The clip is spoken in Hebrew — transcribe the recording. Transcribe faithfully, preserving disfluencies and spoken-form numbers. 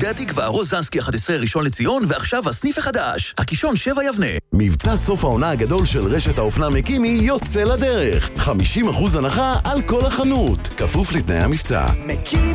שדה התקווה, רוזנסקי אחת עשרה, ראשון לציון, ועכשיו הסניף החדש, הקישון שבע יבנה. מבצע סוף העונה הגדול של רשת האופנה מקימי יוצא לדרך. חמישים אחוז הנחה על כל החנות, כפוף לתנאי המבצע.